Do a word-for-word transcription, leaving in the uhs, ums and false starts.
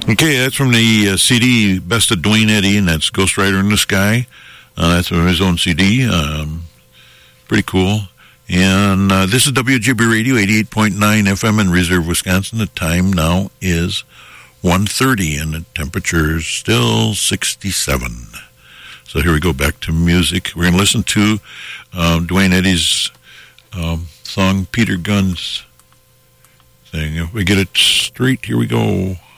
Okay, that's from the uh, C D Best of Duane Eddy, and that's Ghost Rider in the Sky. Uh, that's from his own C D. Um, pretty cool. And uh, this is W G B Radio, eighty-eight point nine F M in Reserve, Wisconsin. The time now is one thirty, and the temperature is still sixty-seven. So here we go, back to music. We're going to listen to uh, Duane Eddy's um, song, Peter Gunn's thing. If we get it straight, here we go.